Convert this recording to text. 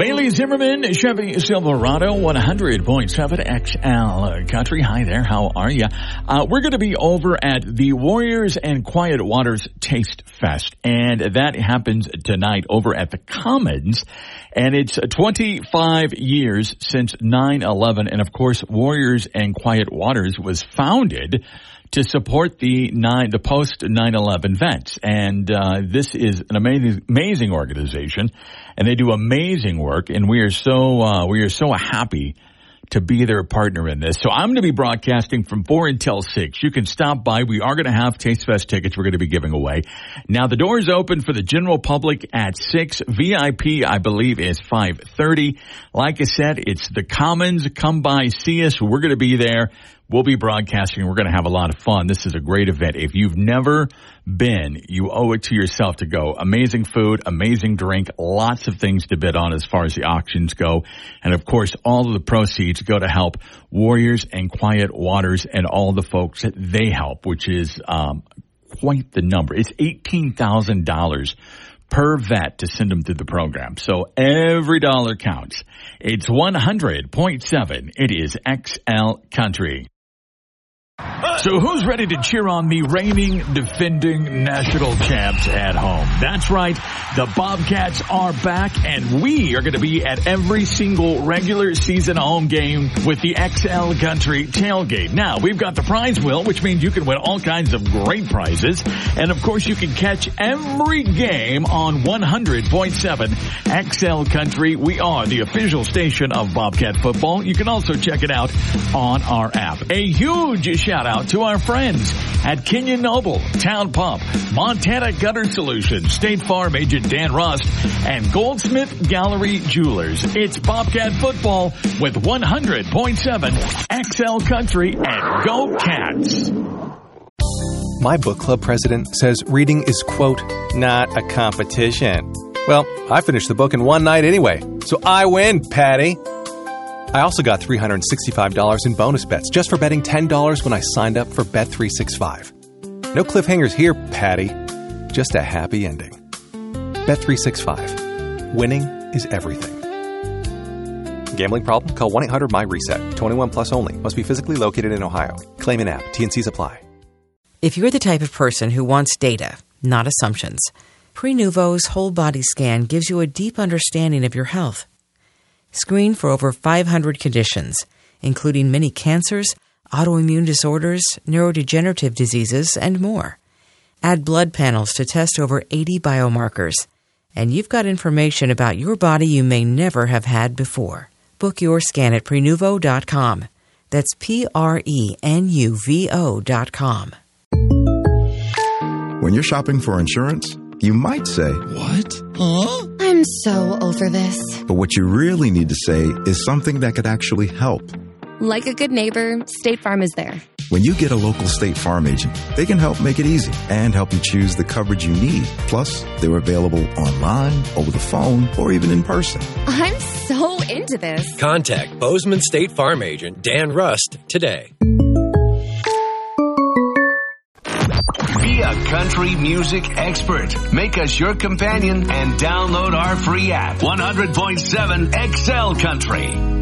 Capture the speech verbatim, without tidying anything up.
Bailey Zimmerman, Chevy Silverado, one hundred point seven X L Country. Hi there, how are you? Uh, we're going to be over at the Warriors and Quiet Waters Taste Fest, and that happens tonight over at the Commons, and it's twenty-five years since nine eleven, and of course, Warriors and Quiet Waters was founded to support the nine, the post nine eleven vets. And, uh, this is an amazing, amazing organization, and they do amazing work, and we are so, uh, we are so happy to be their partner in this. So I'm going to be broadcasting from four until six. You can stop by. We are going to have Taste Fest tickets we're going to be giving away. Now, the doors open for the general public at six. V I P, I believe, is five thirty. Like I said, it's the Commons. Come by, see us. We're going to be there. We'll be broadcasting. We're going to have a lot of fun. This is a great event. If you've never been, you owe it to yourself to go. Amazing food, amazing drink, lots of things to bid on as far as the auctions go. And, of course, all of the proceeds go to help Warriors and Quiet Waters and all the folks that they help, which is um, quite the number. It's eighteen thousand dollars per vet to send them through the program. So every dollar counts. It's one hundred point seven. It is X L Country. So who's ready to cheer on the reigning, defending national champs at home? That's right. The Bobcats are back, and we are going to be at every single regular season home game with the X L Country tailgate. Now, we've got the prize wheel, which means you can win all kinds of great prizes. And, of course, you can catch every game on one hundred point seven X L Country. We are the official station of Bobcat football. You can also check it out on our app. A huge shout out to our friends at Kenyon Noble, Town Pump, Montana Gutter Solutions, State Farm agent Dan Rust, and Goldsmith Gallery Jewelers. It's Bobcat football with one hundred point seven X L Country, and go Cats! My book club president says reading is, quote, not a competition. Well, I finished the book in one night anyway, so I win, Patty. I also got three hundred sixty-five dollars in bonus bets just for betting ten dollars when I signed up for Bet three sixty-five. No cliffhangers here, Patty. Just a happy ending. Bet three sixty-five. Winning is everything. Gambling problem? Call one eight hundred my reset. twenty-one plus only. Must be physically located in Ohio. Claim in app. T N Cs apply. If you're the type of person who wants data, not assumptions, Prenuvo's whole body scan gives you a deep understanding of your health. Screen for over five hundred conditions, including many cancers, autoimmune disorders, neurodegenerative diseases, and more. Add blood panels to test over eighty biomarkers, and you've got information about your body you may never have had before. Book your scan at Prenuvo dot com. That's P R E N U V O dot com. When you're shopping for insurance, you might say, "What? Huh?" I'm so over this. But what you really need to say is something that could actually help. Like a good neighbor, State Farm is there. When you get a local State Farm agent, they can help make it easy and help you choose the coverage you need. Plus, they're available online, over the phone, or even in person. I'm so into this. Contact Bozeman State Farm agent Dan Rust today. Be a country music expert. Make us your companion and download our free app. one hundred point seven X L Country.